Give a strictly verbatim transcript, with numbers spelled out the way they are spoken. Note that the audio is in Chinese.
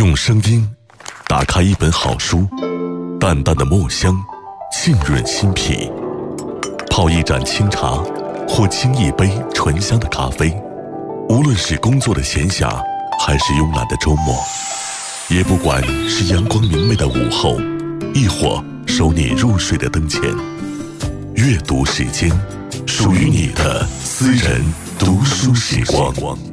用声音打开一本好书，淡淡的墨香浸润心脾，泡一盏清茶或沏一杯醇香的咖啡。无论是工作的闲暇还是慵懒的周末，也不管是阳光明媚的午后，亦或守你入睡的灯前，阅读时间，属于你的私人读书时光。